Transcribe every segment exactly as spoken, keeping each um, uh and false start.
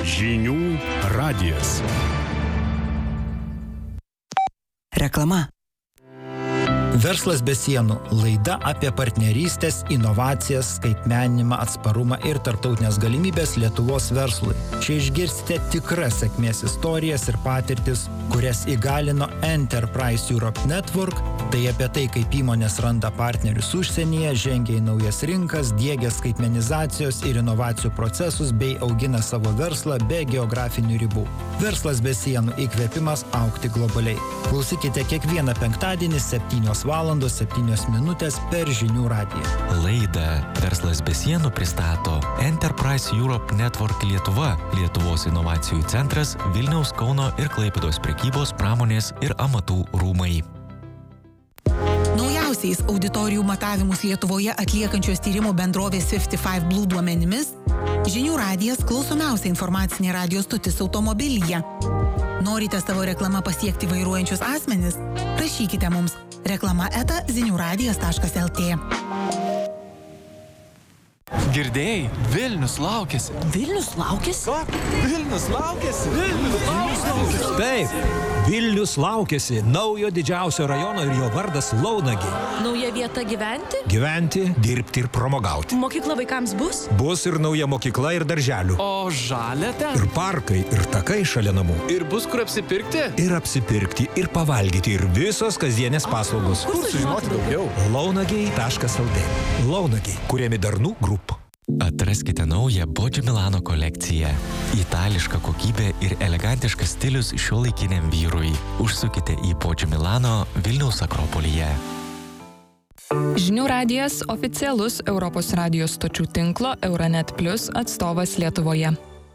Žinių radijas. Reklama. Verslas be sienų – laida apie partnerystės, inovacijas, skaitmeninimą, atsparumą ir tarptautinės galimybės Lietuvos verslui. Čia išgirsite tikras sėkmės istorijas ir patirtis, kurias įgalino Enterprise Europe Network, tai apie tai, kaip įmonės randa partnerius užsienyje, žengia į naujas rinkas, diegia skaitmenizacijos ir inovacijų procesus bei augina savo verslą be geografinių ribų. Verslas be sienų – įkvėpimas augti globaliai. Klausykite kiekvieną penktadienį septynios valandos septynios minutės per Žinių radiją. Laidą Verslas be sienų pristato Enterprise Europe Network Lietuva, Lietuvos inovacijų centras, Vilniaus, Kauno ir Klaipėdos prekybos, pramonės ir amatų rūmai. Naujausiais auditorijų matavimus Lietuvoje atliekančios tyrimo bendrovės fifty five Blue duomenimis, Žinių radijas klausomiausia informacinė radijo stotis automobilyje. Norite savo reklamą pasiekti vairuojančius asmenis? Rašykite mums reklama eta ziniuradijas taškas lt. Girdėjai, Vilnius laukiasi. Vilnius laukiasi? Ką? Vilnius laukiasi? Vilnius laukiasi. Taip, Vilnius laukiasi naujo didžiausio rajono ir jo vardas Launagė. Nauja vieta gyventi? Gyventi, dirbti ir pramogauti. Mokykla vaikams bus? Bus ir nauja mokykla ir darželių. O žalia ten? Ir parkai, ir takai šalia namų. Ir bus kur apsipirkti? Ir apsipirkti, ir pavalgyti, ir visos kasdienės paslaugos. Kur sužinoti daugiau? launagiai taškas lt. Launagiai, kuriami Darnų Group. Atraskite naują Bodžio Milano kolekciją. Itališka kokybė ir elegantiškas stilius šiuolaikiniam vyrui. Užsukite į Bodžio Milano Vilniaus Akropolyje. Žinių radijas oficialus Europos radijos stočių tinklo Euronet Plus atstovas Lietuvoje.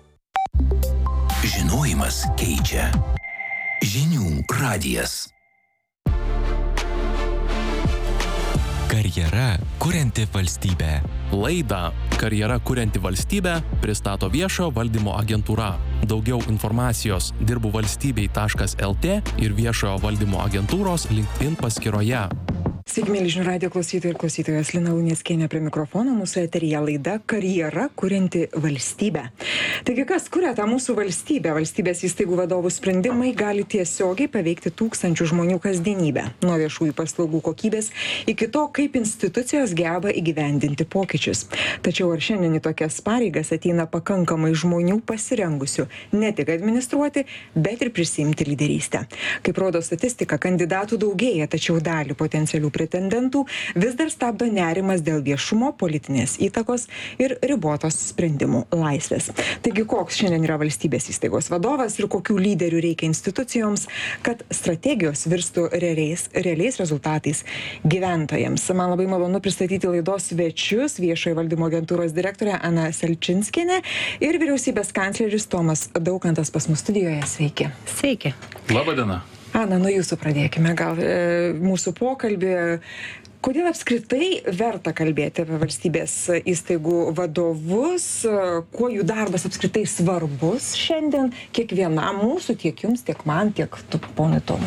Žinojimas keičia. Žinių radijas. Karjera kurianti valstybę. Laidą Karjera kurianti valstybę pristato viešojo valdymo agentūra. Daugiau informacijos dirbu valstybei taškas lt ir viešojo valdymo agentūros LinkedIn paskyroje. Sveiki, mėly Žinių radijo klausytojai ir klausytojos, Lina Luneckienė prie mikrofono, mūsų eteryje laida Karjera kurianti valstybę. Taigi, kas kuria tą mūsų valstybę? Valstybės įstaigų vadovų sprendimai gali tiesiogiai paveikti tūkstančių žmonių kasdienybę, nuo viešųjų paslaugų kokybės iki to, kaip institucijos geba įgyvendinti pokyčius. Tačiau ar šiandien į tokias pareigas ateina pakankamai žmonių pasirengusių ne tik administruoti, bet ir prisiimti lyderystę? Kaip rodo statistika, kandidatų daugėja, tačiau dalį potencialių pretendentų vis dar stabdo nerimas dėl viešumo, politinės įtakos ir ribotos sprendimų laisvės. Taigi, koks šiandien yra valstybės įstaigos vadovas ir kokių lyderių reikia institucijoms, kad strategijos virstų realiais, realiais rezultatais gyventojams. Man labai malonu pristatyti laidos svečius, viešojo valdymo agentūros direktorė Ana Selčinskienė ir vyriausybės kancleris Tomas Daukantas pas mus studijoje. Sveiki. Sveiki. Labą dieną. Ana, nuo jūsų pradėkime gal e, mūsų pokalbį. Kodėl apskritai verta kalbėti apie valstybės įstaigų vadovus, kuo jų darbas apskritai svarbus šiandien kiekvienam mūsų, tiek jums, tiek man, tiek tu, ponui Tomu?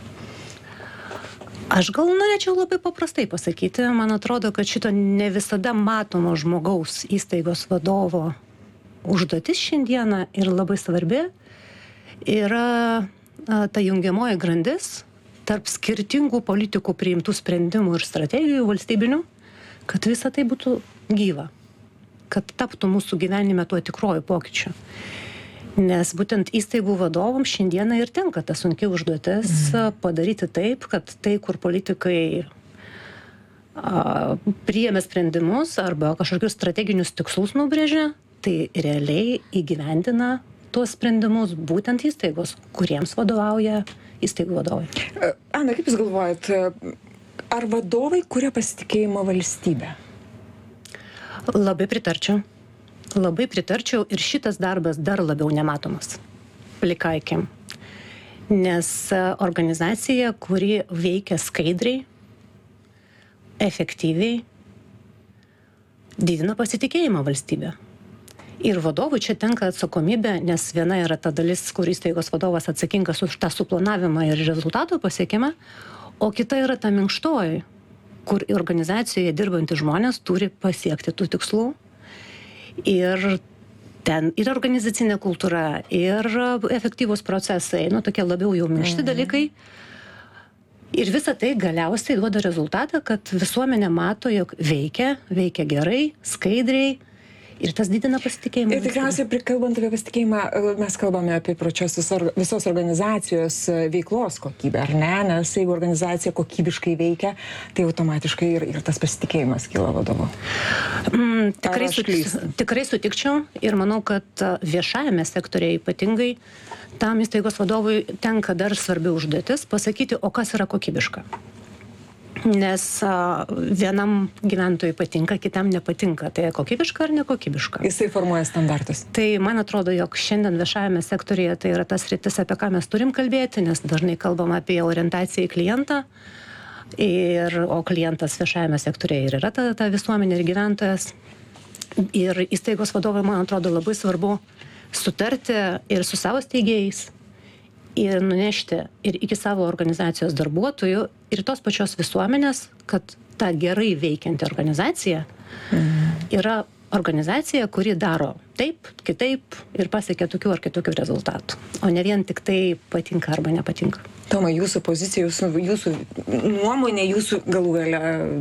Aš gal norėčiau labai paprastai pasakyti. Man atrodo, kad šito ne visada matomo žmogaus įstaigos vadovo užduotis šiandieną ir labai svarbi yra ta jungiamoji grandis tarp skirtingų politikų priimtų sprendimų ir strategijų valstybinių, kad visa tai būtų gyva, kad taptų mūsų gyvenime tuo tikruoju pokyčiu. Nes būtent įstaigų vadovams šiandieną ir tenka ta sunki užduotis mm. padaryti taip, kad tai, kur politikai a, priėmė sprendimus arba kažkokius strateginius tikslus nubrėžė, tai realiai įgyvendina tuos sprendimus būtent įstaigos, kuriems vadovauja įstaigų vadovai. Ana, kaip Jūs galvojat, ar vadovai kuria pasitikėjimą valstybę? Labai pritarčiau. Labai pritarčiau ir šitas darbas dar labiau nematomas. Plikaikim. Nes organizacija, kuri veikia skaidriai, efektyviai, didina pasitikėjimą valstybę. Ir vadovui čia tenka atsakomybė, nes viena yra ta dalis, kur įstaigos vadovas atsakingas už tą suplanavimą ir rezultatų pasiekimą, o kita yra ta minkštoji, kur organizacijoje dirbantys žmonės turi pasiekti tų tikslų ir ten ir organizacinė kultūra, ir efektyvūs procesai, nu tokie labiau jau minkšti dalykai. Ir visa tai galiausiai duoda rezultatą, kad visuomenė mato, jog veikia, veikia gerai, skaidriai. Ir tas didina pasitikėjimą. Ir tikriausiai, kalbant apie pasitikėjimą, mes kalbame apie pačios visos organizacijos veiklos kokybę, ar ne? Nes jeigu organizacija kokybiškai veikia, tai automatiškai ir, ir tas pasitikėjimas kyla vadovu. Mm, tikrai, sutik, tikrai sutikčiau ir manau, kad viešajame sektorėje ypatingai tam įstaigos vadovui tenka dar svarbi užduotis pasakyti, o kas yra kokybiška. Nes a, vienam gyventojui patinka, kitam nepatinka. Tai kokybiška ar nekokybiška? Jisai formuoja standartus. Tai man atrodo, jog šiandien viešajame sektorėje tai yra tas sritis, apie ką mes turim kalbėti, nes dažnai kalbam apie orientaciją į klientą, ir, o klientas viešajame sektorėje ir yra ta, ta visuomenė ir gyventojas. Ir įstaigos vadovai, man atrodo, labai svarbu sutarti ir su savo steigėjais, ir nunešti ir iki savo organizacijos darbuotojų ir tos pačios visuomenės, kad ta gerai veikianti organizacija mm. yra organizacija, kuri daro taip, kitaip ir pasiekia tokių ar kitokių rezultatų. O ne vien tik tai patinka arba nepatinka. Toma, jūsų pozicija, jūsų, jūsų nuomonė, jūsų galų gale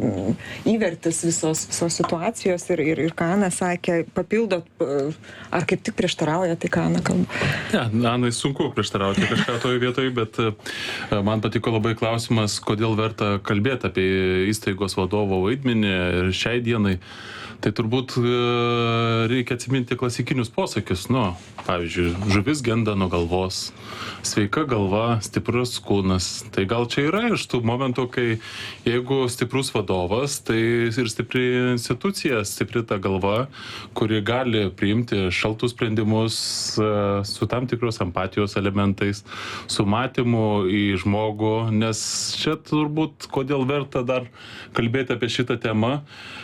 įvertis visos, visos situacijos ir, ir, ir ką Ana sakė, papildot, ar kaip tik prieštarauja tai, ką Ana kalba? Ne, Anai sunku prieštarauti kažką toje vietoje, bet man patiko labai klausimas, kodėl verta kalbėti apie įstaigos vadovo vaidmenį ir šiai dienai. Tai turbūt reikia atsiminti klasikinius posakius, nu, pavyzdžiui, žuvis genda nuo galvos, sveika galva, stiprus kūnas. Tai gal čia yra iš tų momentų, kai jeigu stiprus vadovas, tai ir stipri institucija, stipri ta galva, kuri gali priimti šaltus sprendimus su tam tikros empatijos elementais, su matymu į žmogų, nes čia turbūt, kodėl verta dar kalbėti apie šitą temą,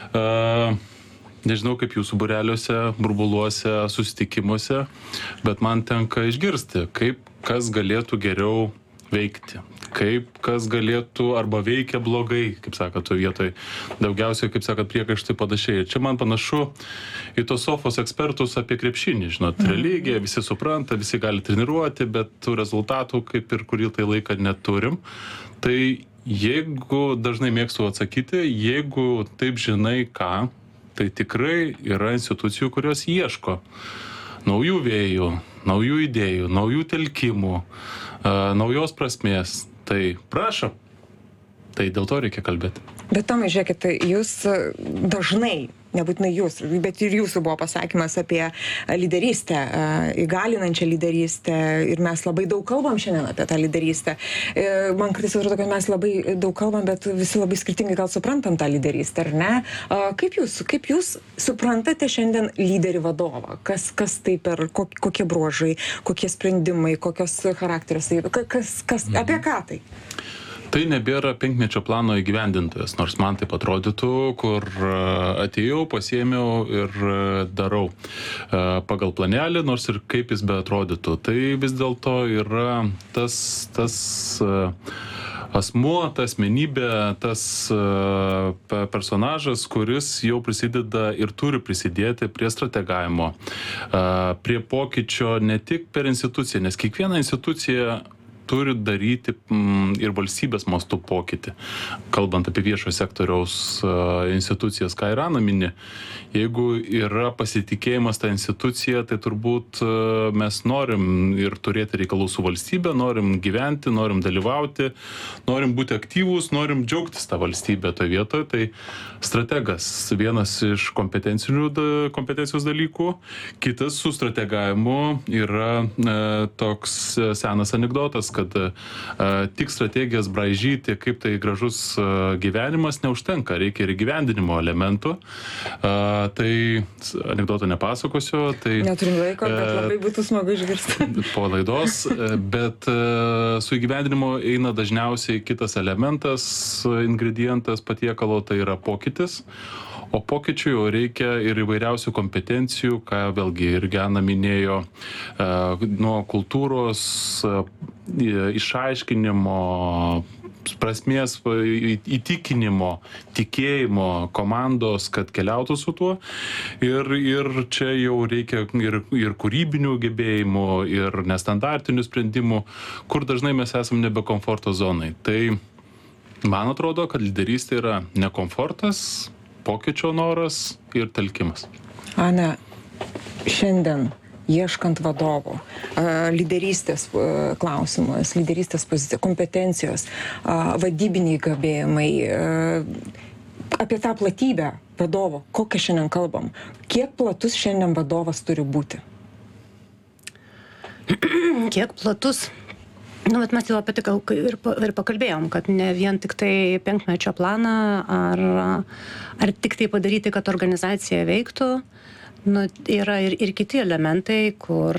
uh, nežinau, kaip jūsų būreliuose, burbuluose, susitikimuose, bet man tenka išgirsti, kaip kas galėtų geriau veikti, kaip kas galėtų arba veikia blogai, kaip sako, to vietoj. Daugiausiai, kaip sakot, priekaištai panašiai. Ir čia man panašu į tos sofos ekspertus apie krepšinį. Žinot, religija, visi supranta, visi gali treniruoti, bet tų rezultatų kaip ir kurį tai laiką neturim. Tai jeigu, dažnai mėgstu atsakyti, jeigu taip žinai ką, tai tikrai yra institucijų, kurios ieško naujų vėjų, naujų idėjų, naujų telkimų, naujos prasmės. Tai prašom, tai dėl to reikia kalbėti. Bet Tomai, žiūrėkit, tai jūs dažnai, nebūtinai jūs, bet ir jūsų buvo pasakymas apie lyderystę, įgalinančią lyderystę, ir mes labai daug kalbam šiandien apie tą lyderystę. Man kartais atrodo, kad mes labai daug kalbam, bet visi labai skirtingai gal suprantam tą lyderystę, ar ne? Kaip jūs, kaip jūs suprantate šiandien lyderį vadovą? Kas, kas tai per, kokie bruožai, kokie sprendimai, kokios charakteris, kas, kas, apie ką tai? Tai nebėra penkmečio plano įgyvendintojas, nors man taip atrodytų, kur atėjau, pasiėmiau ir darau pagal planelį, nors ir kaip jis be atrodytų. Tai vis dėlto yra tas, tas asmuo, ta asmenybė, tas personažas, kuris jau prisideda ir turi prisidėti prie strategavimo, prie pokyčio ne tik per instituciją, nes kiekviena institucija turi daryti mm, ir valstybės mastu pokytį. Kalbant apie viešo sektoriaus uh, institucijas, ką ir Ana mini, jeigu yra pasitikėjimas tą instituciją, tai turbūt uh, mes norim ir turėti reikalų su valstybė, norim gyventi, norim dalyvauti, norim būti aktyvūs, norim džiaugtis tą valstybę toje vietoje. Tai strategas vienas iš kompetencijos dalykų, kitas su strategavimu yra uh, toks senas anekdotas, kad uh, tik strategijas braižyti, kaip tai gražus uh, gyvenimas neužtenka, reikia ir gyvendinimo elementų. Uh, tai anekdoto nepasakosiu. Tai, Neturim laiko, bet labai būtų smagu išgirsti. Po laidos, bet uh, su įgyvendinimu eina dažniausiai kitas elementas, ingredientas patiekalo, tai yra pokytis. O pokyčių jau reikia ir įvairiausių kompetencijų, ką vėlgi ir Ana minėjo, nuo kultūros išaiškinimo, prasmės įtikinimo, tikėjimo komandos, kad keliautų su tuo. Ir, ir čia jau reikia ir, ir kūrybinių gebėjimų, ir nestandartinių sprendimų, kur dažnai mes esam nebe komforto zonai. Tai man atrodo, kad lyderystė yra ne komfortas, pokyčio noras ir telkimas. Ana, šiandien ieškant vadovo, lyderystės klausimas, lyderystės pozicija, kompetencijos, vadybiniai gebėjimai, apie tą platybę vadovo, kokią šiandien kalbam, kiek platus šiandien vadovas turi būti? Kiek platus? Nu, bet mes jau apie tai ir, ir pakalbėjom, kad ne vien tik tai penkmečio planą ar, ar tik tai padaryti, kad organizacija veiktų. Nu, yra ir, ir kiti elementai, kur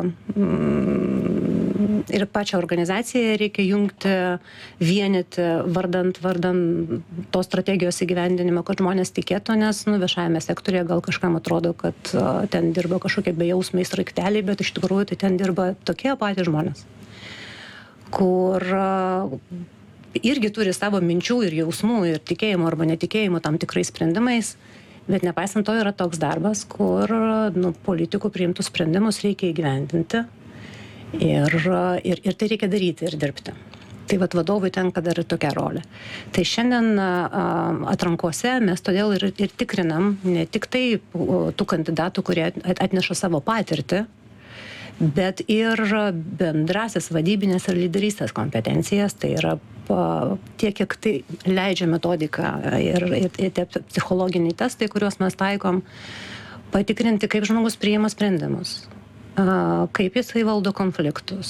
mm, ir pačią organizaciją reikia jungti, vienyti, vardant, vardant tos strategijos įgyvendinimo, kad žmonės tikėtų, nes nu, viešajame sektorėje gal kažkam atrodo, kad uh, ten dirba kažkokie bejausmiai sraigteliai, bet iš tikrųjų tai ten dirba tokie patys žmonės, kur uh, irgi turi savo minčių ir jausmų ir tikėjimo arba netikėjimo tam tikrais sprendimais. Bet nepaisant to yra toks darbas, kur nu, politikų priimtus sprendimus reikia įgyvendinti ir, ir, ir tai reikia daryti ir dirbti. Tai vat vadovui tenka dar ir tokia rolė. Tai šiandien a, atrankose mes todėl ir, ir tikrinam ne tik tai tų kandidatų, kurie atneša savo patirtį, bet ir bendrasis vadybinės ir lyderystės kompetencijas, tai yra tiek, kiek tai leidžia metodika ir, ir, ir tie psichologiniai testai, kuriuos mes taikom, patikrinti, kaip žmogus priima sprendimus, kaip jisai valdo konfliktus,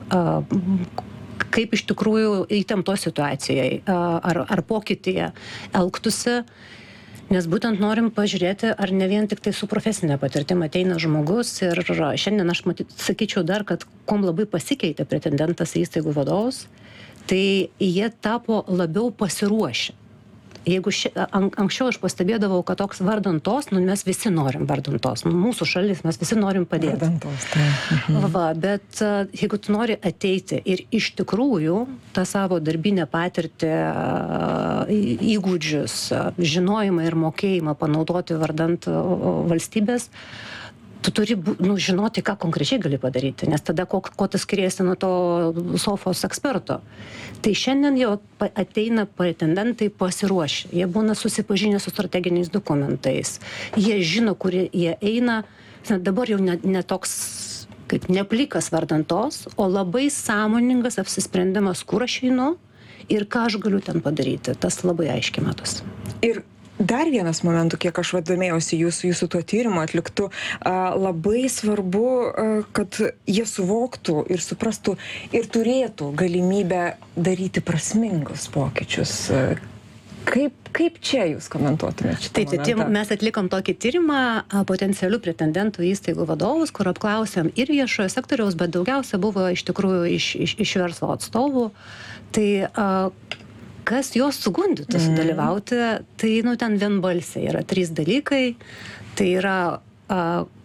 kaip iš tikrųjų įtempto situacijai ar, ar pokytyje elgtųsi. Nes būtent norim pažiūrėti, ar ne vien tik tai su profesinė patirtim ateina žmogus ir šiandien aš matyt, sakyčiau dar, kad kom labai pasikeitė pretendentas į įstaigų vadovus, tai jie tapo labiau pasiruošę. Jeigu ši, an, anksčiau aš pastebėdavau, kad toks vardantos, nu mes visi norim vardantos, nu, mūsų šalis, mes visi norim padėti. Vardantos, tai. Mhm. Va, bet jeigu tu nori ateiti ir iš tikrųjų tą savo darbinę patirtį, įgūdžius, žinojimą ir mokėjimą panaudoti vardant valstybės, tu turi nu, žinoti, ką konkrečiai gali padaryti, nes tada ko, ko tu skiriesi nuo to sofos eksperto. Tai šiandien jau ateina pretendentai pasiruošę, jie būna susipažinę su strateginiais dokumentais, jie žino, kur jie eina, dabar jau ne, ne toks kaip neplikas vardantos, o labai sąmoningas apsisprendimas, kur aš einu ir ką aš galiu ten padaryti. Tas labai aiškiai matosi. Ir dar vienas momentų, kiek aš vadovėjausi jūsų, jūsų tuo tyrimu atliktų, labai svarbu, kad jie suvoktų ir suprastų ir turėtų galimybę daryti prasmingus pokyčius. Kaip, kaip čia jūs komentuotumėte šitą momentą? Tai, tai mes atlikom tokį tyrimą potencialių pretendentų įstaigų vadovus, kur apklausėm ir viešojo sektoriaus, bet daugiausia buvo iš tikrųjų iš, iš, iš verslo atstovų. Tai kas jos sugundytų sudalyvauti, tai nu, ten vienbalsiai yra trys dalykai. Tai yra a,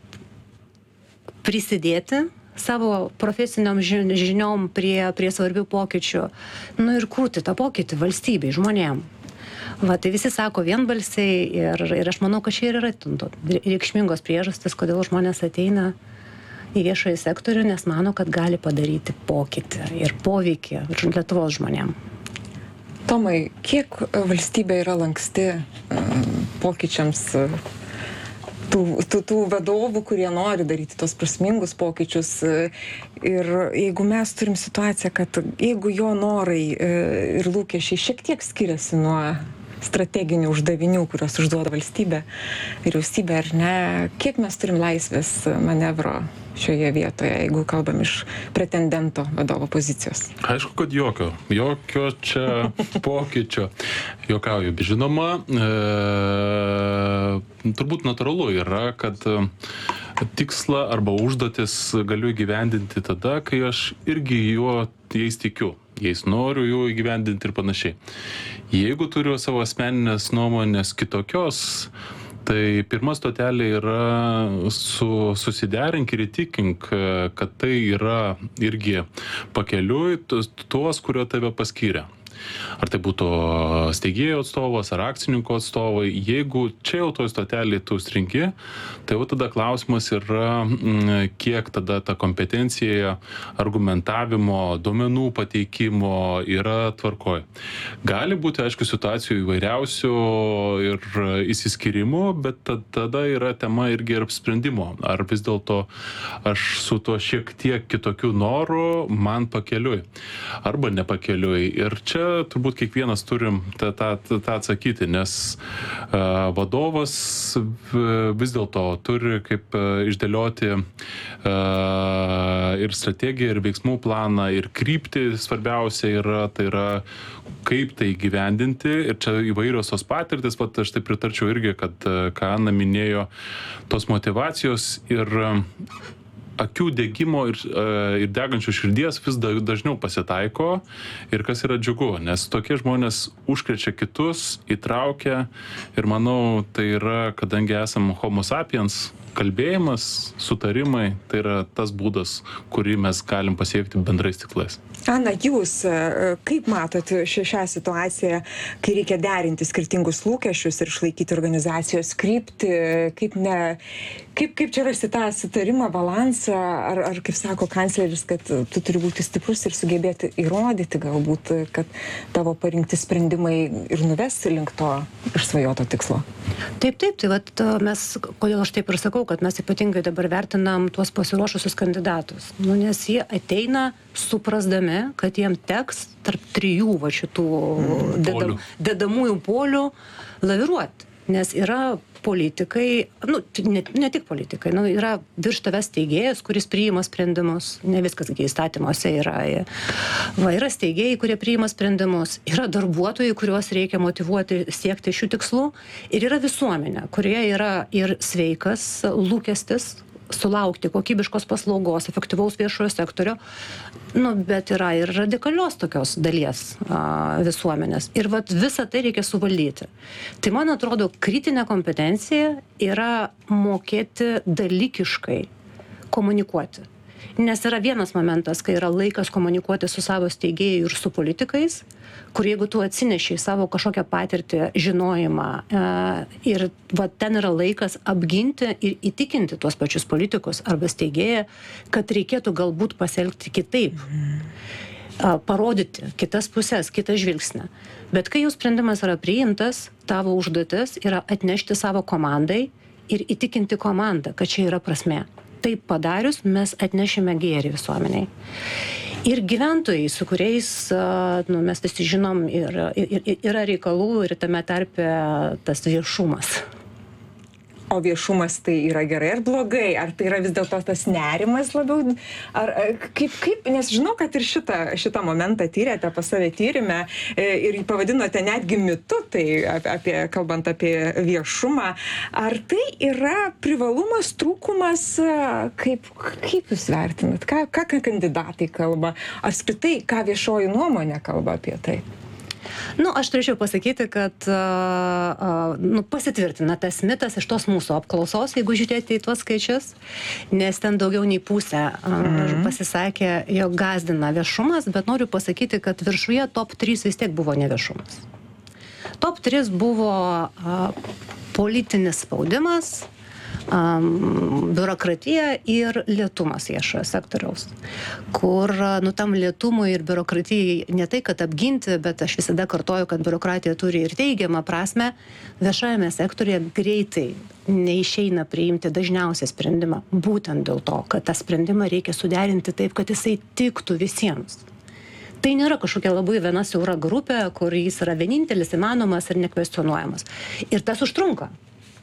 prisidėti savo profesiniam žiniom prie, prie svarbių pokyčių, nu ir kurti tą pokytį valstybei, žmonėm. Va, tai visi sako vienbalsiai ir, ir aš manau, kad čia ir yra reikšmingos priežastis, kodėl žmonės ateina į viešąjį sektorių, nes mano, kad gali padaryti pokytį ir poveikį Lietuvos žmonėm. Tomai, kiek valstybė yra lanksti pokyčiams tų, tų, tų vadovų, kurie nori daryti tos prasmingus pokyčius? Ir jeigu mes turim situaciją, kad jeigu jo norai ir lūkesčiai šiek tiek skiriasi nuo strateginių uždavinių, kuriuos užduoda valstybė, vyriausybė ar ne, kiek mes turim laisvės manevro šioje vietoje, jeigu kalbam iš pretendento vadovo pozicijos? Aišku, kad jokio. Jokio čia pokyčio. Juokauju. Žinoma, e, turbūt natūralu yra, kad tikslą arba užduotis galiu įgyvendinti tada, kai aš irgi juo jais tikiu. Jais noriu jų įgyvendinti ir panašiai. Jeigu turiu savo asmeninės nuomonės kitokios, tai pirma stotelė yra su, susiderink ir įtikink, kad tai yra irgi pakeliui tuos, kurio tave paskyrė. Ar tai būtų steigėjo atstovas, ar akcininko atstovai. Jeigu čia jau toj stotelėje tu stringi, tai jau tada klausimas yra, kiek tada ta kompetencija, argumentavimo, duomenų pateikimo yra tvarkoj. Gali būti, aišku, situacijų įvairiausių ir įsiskyrimų, bet tada yra tema irgi ir sprendimo. Ar vis dėlto aš su tuo šiek tiek kitokiu noru man pakeliui, arba nepakeliui. Ir čia turbūt kiekvienas turim tą, tą, tą atsakyti, nes uh, vadovas vis dėlto turi kaip uh, išdėlioti uh, ir strategiją, ir veiksmų planą, ir kryptį svarbiausia yra, tai yra kaip tai gyvendinti. Ir čia įvairios tos patirtis, pat aš tai pritarčiau irgi, kad, ką Ana minėjo, tos motyvacijos ir akių degimo ir, ir degančių širdies vis dažniau pasitaiko, ir kas yra džiugu, nes tokie žmonės užkrečia kitus, įtraukia, ir manau, tai yra, kadangi esam homo sapiens, kalbėjimas, sutarimai, tai yra tas būdas, kurį mes galim pasiekti bendrais tiklais. Ana, jūs kaip matot šią situaciją, kai reikia derinti skirtingus lūkesčius ir išlaikyti organizacijos kryptį, kaip, ne, kaip, kaip čia rasti tą sutarimą, balansą, ar, ar kaip sako kancleris, kad tu turi būti stiprus ir sugebėti įrodyti galbūt, kad tavo parinkti sprendimai ir nuvesti link to išsvajoto tikslo? Taip, taip, tai vat, mes, kodėl aš taip ir sakau, kad mes ypatingai dabar vertinam tuos pasiruošusius kandidatus, nu, nes jie ateina suprasdami, kad jiem teks tarp trijų va šitų dedam, dedamųjų polių laviruoti, nes yra politikai, nu, ne, ne tik politikai, nu, yra virš tavęs steigėjas, kuris priima sprendimus, ne viskas įstatymuose yra, va, yra steigėjai, kurie priima sprendimus, yra darbuotojai, kuriuos reikia motyvuoti siekti šių tikslų, ir yra visuomenė, kurioje yra ir sveikas lūkestis sulaukti kokybiškos paslaugos, efektyvaus viešojo sektorio, nu, bet yra ir radikalios tokios dalies a, visuomenės. Ir vat visą tai reikia suvaldyti. Tai man atrodo, kritinė kompetencija yra mokėti dalykiškai komunikuoti. Nes yra vienas momentas, kai yra laikas komunikuoti su savo steigėjai ir su politikais, kur jeigu tu atsineši savo kažkokią patirtį, žinojimą e, ir va, ten yra laikas apginti ir įtikinti tuos pačius politikus arba steigėją, kad reikėtų galbūt pasielgti kitaip, e, parodyti kitas pusės, kitą žvilgsnį. Bet kai jų sprendimas yra priimtas, tavo užduotis yra atnešti savo komandai ir įtikinti komandą, kad čia yra prasmė. Taip padarius, mes atnešime gėrį visuomeniai. Ir gyventojai, su kuriais nu, mes visi žinom, ir, ir, yra reikalų ir tame tarpe tas viešumas. O viešumas tai yra gerai ar blogai? Ar tai yra vis dėlto tas nerimas labiau? Ar kaip, kaip, nes žinau, kad ir šitą, šitą momentą tyrėte pas save tyrime ir pavadinote netgi mitu, tai apie, kalbant apie viešumą. Ar tai yra privalumas, trūkumas? Kaip, kaip jūs vertinat? Ką, ką kandidatai kalba? Apskritai, ką viešoji nuomonė kalba apie tai? Nu, aš turėčiau pasakyti, kad uh, nu, pasitvirtina tas mitas iš tos mūsų apklausos, jeigu žiūrėti į tuos skaičius, nes ten daugiau nei pusė uh, mm-hmm. pasisakė, jog gazdina viešumas, bet noriu pasakyti, kad viršuje top trys vis tiek buvo neviešumas. Top trys buvo uh, politinis spaudimas, Um, biurokratija ir lėtumas viešojo sektoriaus, kur nu, tam lėtumui ir biurokratijai ne tai, kad apginti, bet aš visada kartoju, kad biurokratija turi ir teigiamą prasme, viešajame sektorėje greitai neišeina priimti dažniausią sprendimą, būtent dėl to, kad tą sprendimą reikia suderinti taip, kad jisai tiktų visiems. Tai nėra kažkokia labai viena siaura grupė, kur jis yra vienintelis, įmanomas ir nekvestionuojamas. Ir tas užtrunka.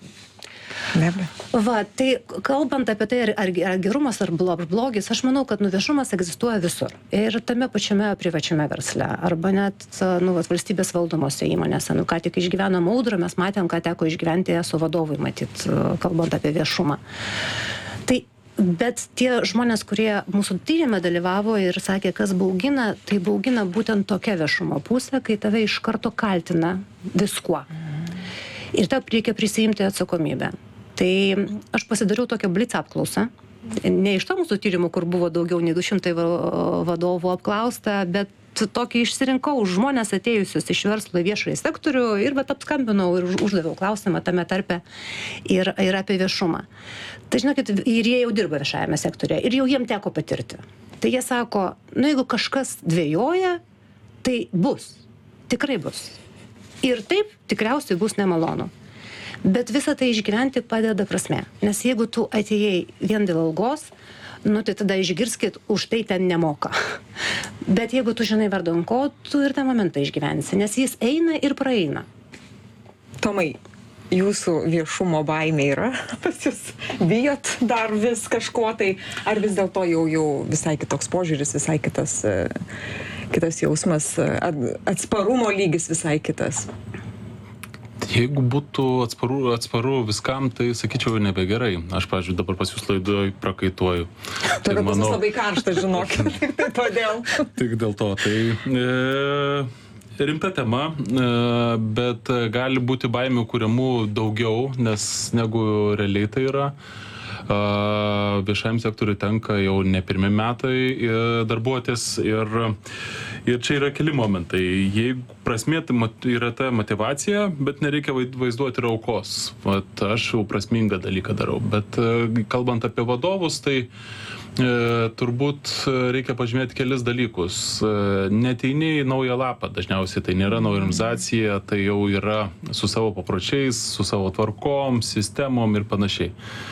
Nebe. Va, tai kalbant apie tai, ar, ar gerumas, ar blogis, aš manau, kad nu, viešumas egzistuoja visur. Ir tame pačiame privačiame versle, arba net nu, valstybės valdomose įmonėse. Nu, ką tik išgyvenom audrą, mes matėm, ką teko išgyventi su vadovui, matyt, kalbant apie viešumą. Tai bet tie žmonės, kurie mūsų tyrime dalyvavo ir sakė, kas baugina, tai baugina būtent tokia viešumo pusė, kai tave iš karto kaltina viskuo. Ir tau reikia prisiimti atsakomybę. Tai aš pasidariau tokią blitz apklausą, ne iš to mūsų tyrimų, kur buvo daugiau nei du šimtai vadovų apklausta, bet tokį išsirinkau žmonės atėjusius iš verslo viešąjį sektorių ir vat apskambinau ir uždaviau klausimą tame tarpe ir, ir apie viešumą. Tai žinokit, ir jie jau dirba viešajame sektorėje ir jau jiem teko patirti. Tai jie sako, nu jeigu kažkas dvejoja, tai bus, tikrai bus. Ir taip tikriausiai bus nemalonu. Bet visą tai išgyventi padeda prasme. Nes jeigu tu atėjai vien dėl algos, nu tai tada išgirskit, už tai ten nemoka. Bet jeigu tu žinai vardan ko, tu ir tą momentą išgyvensi, nes jis eina ir praeina. Tomai, jūsų viešumo baimė yra pas jūs? Bijot dar vis kažko tai? Ar vis dėlto jau, jau visai kitoks požiūris, visai kitas, kitas jausmas, atsparumo lygis visai kitas? Jeigu būtų atsparu, atsparu viskam, tai sakyčiau nebegerai. Aš, pavyzdžiui, dabar pas jūs laidoj prakaituoju. Tada pas jūs labai karšta, žinokit. Tai todėl. Tik dėl to. Tai e, rimta tema, e, bet gali būti baimių kuriamų daugiau, nes negu realiai tai yra. Uh, viešajam sektoriui tenka jau ne pirmi metai darbuotis ir, ir čia yra keli momentai. Jeigu prasmė tai yra ta motyvacija, bet nereikia vaizduoti ir aukos. Vat aš jau prasmingą dalyką darau. Bet uh, kalbant apie vadovus, tai uh, turbūt reikia pažymėti kelis dalykus. Uh, neteini į naują lapą, dažniausiai tai nėra nauja organizacija, tai jau yra su savo papročiais, su savo tvarkom, sistemom ir panašiai.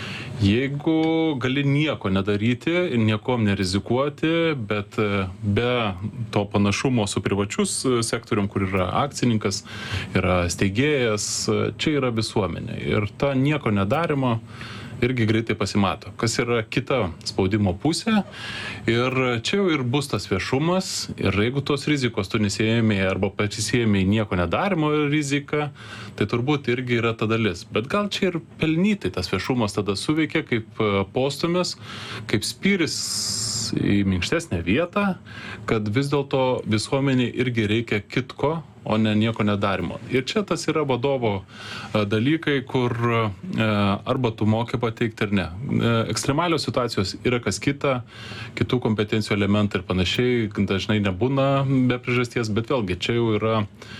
Jeigu gali nieko nedaryti, niekom nerizikuoti, bet be to panašumo su privačius sektorium, kur yra akcininkas, yra steigėjas, čia yra visuomenė. Ir ta nieko nedarimo irgi greitai pasimato, kas yra kita spaudimo pusė. Ir čia jau ir bus tas viešumas. Ir jeigu tos rizikos tu nesijėmė arba pasisijėmė nieko nedarimo riziką, tai turbūt irgi yra ta dalis. Bet gal čia ir pelnytai tas viešumas tada suveikia kaip postumis, kaip spyris į minkštesnę vietą, kad vis dėlto visuomeniai irgi reikia kitko, o ne nieko nedarimo. Ir čia tas yra vadovo dalykai, kur arba tu moki pateikti ir ne. Ekstremalios situacijos yra kas kita, kitų kompetencijų elementai ir panašiai, dažnai nebūna be priežasties, bet vėlgi čia jau yra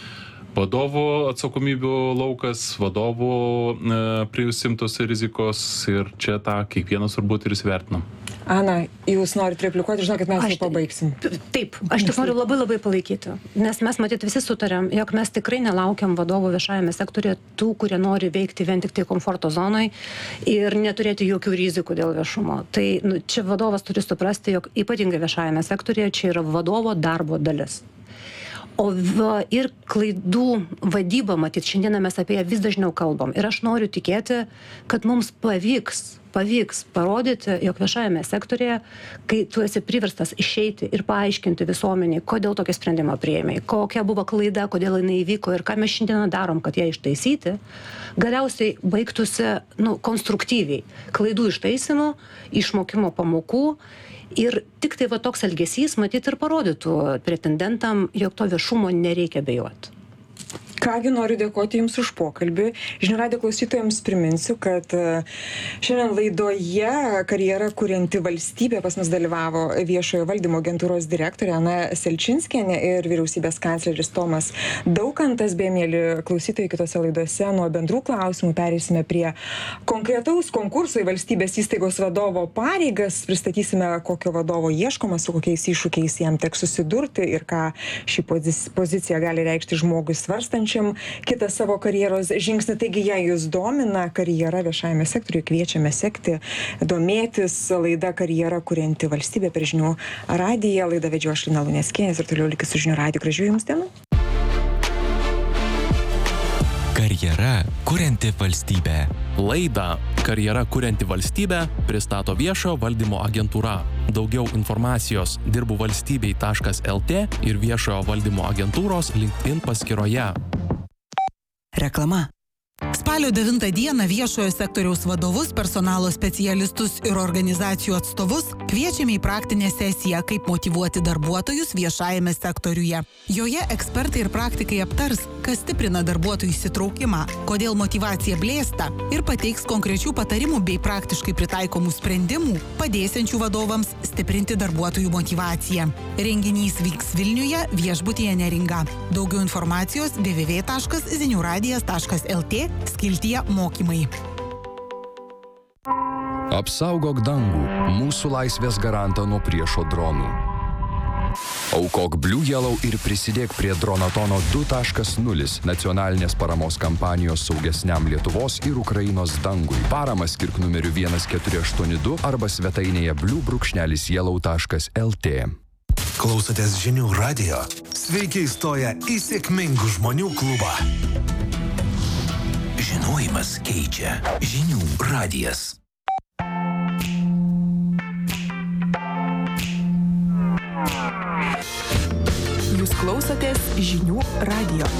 vadovo atsakomybių laukas, vadovo e, prisimtos rizikos ir čia tą kiekvienas turbūt ir įsivertinam. Ana, jūs norit replikuoti, žinokit, mes jau pabaigsim. Taip, aš tik noriu labai labai palaikyti, nes mes matyt visi sutarėm, jog mes tikrai nelaukiam vadovų viešajame sektorėje tų, kurie nori veikti vien tik tai komforto zonai ir neturėti jokių rizikų dėl viešumo. Tai nu, čia vadovas turi suprasti, jog ypatingai viešajame sektorėje čia yra vadovo darbo dalis. O va, ir klaidų vadyba, matyt, šiandieną mes apie ją vis dažniau kalbam. Ir aš noriu tikėti, kad mums pavyks, pavyks parodyti, jog viešajame sektorėje, kai tu esi priverstas išeiti ir paaiškinti visuomeniai, kodėl tokį sprendimą priėmė, kokia buvo klaida, kodėl jinai įvyko ir ką mes šiandieną darom, kad ją ištaisyti, galiausiai baigtųsi nu, konstruktyviai klaidų ištaisymu, išmokimo pamokų. Ir tik tai va toks elgesys, matyt, ir parodytų pretendentam, jog to viešumo nereikia bijoti. Kągi, noriu dėkoti Jums už pokalbį. Žinių radijo klausytojams priminsiu, kad šiandien laidoje Karjerą kurianti valstybė pas mus dalyvavo viešojo valdymo agentūros direktorė Ana Selčinskienė ir vyriausybės kancleris Tomas Daukantas. Bei, mėly klausytojai, kitose laidose nuo bendrų klausimų pereisime prie konkretaus konkurso į valstybės įstaigos vadovo pareigas. Pristatysime, kokio vadovo ieškoma, su kokiais iššūkiais jam teks susidurti ir ką ši pozicija gali reikšti žmogui svarstančiam kitą savo karjeros žingsnį. Taigi, jei jūs domina karjera viešajame sektoriuje, kviečiame sekti, domėtis. Laida Karjera kurianti valstybė per Žinių radiją. Laidą vedžiau aš, Lina Luneckienė, ir toliau likit su Žinių radiju. Gražių Jums dienų. Karjera kurianti valstybė. Laidą Karjera kurianti valstybė pristato viešojo valdymo agentūra. Daugiau informacijos dirbu valstybei taškas lt ir viešojo valdymo agentūros LinkedIn paskyroje. Reklama. Spalio devintą dieną viešojo sektoriaus vadovus, personalo specialistus ir organizacijų atstovus kviečiame į praktinę sesiją, kaip motyvuoti darbuotojus viešajame sektoriuje. Joje ekspertai ir praktikai aptars, kas stiprina darbuotojų įsitraukimą, kodėl motyvacija blėsta ir pateiks konkrečių patarimų bei praktiškai pritaikomų sprendimų, padėsiančių vadovams stiprinti darbuotojų motyvaciją. Renginys vyks Vilniuje, viešbutyje Neringa. Daugiau informacijos w w w taškas ziniuradijas taškas l t skiltyje mokymai. Apsaugok dangų, mūsų laisvės garantą nuo priešo dronų. Aukok Blue Yellow ir prisidėk prie Dronatono du taškas nulis nacionalinės paramos kampanijos saugesniam Lietuvos ir Ukrainos dangui. Paramą skirk numeriu vienas keturi aštuoni du arba svetainėje blue brūkšnelis yellow taškas l t. Klausotės Žinių radijo. Sveiki įstoję į sėkmingų žmonių klubą. Žinojimas keičia. Žinių radijas. Jūs klausotės Žinių radijo.